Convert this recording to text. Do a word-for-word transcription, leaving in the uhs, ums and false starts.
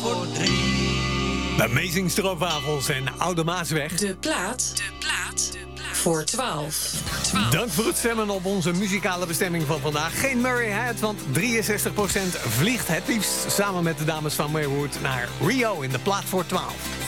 voor drie. Amazing stroopwafels en Oude Maasweg. De plaat, de plaat, de plaat voor twaalf. Dank voor het stemmen op onze muzikale bestemming van vandaag. Geen Murray Head, want drieënzestig procent vliegt het liefst samen met de dames van Maywood naar Rio in de plaat voor twaalf.